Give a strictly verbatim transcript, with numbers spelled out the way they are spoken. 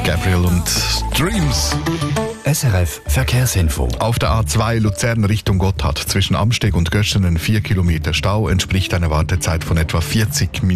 Gabriel und Dreams. S R F Verkehrsinfo. Auf der A zwei Luzern Richtung Gotthard zwischen Amsteg und Göschenen vier Kilometer Stau, entspricht einer Wartezeit von etwa vierzig Minuten.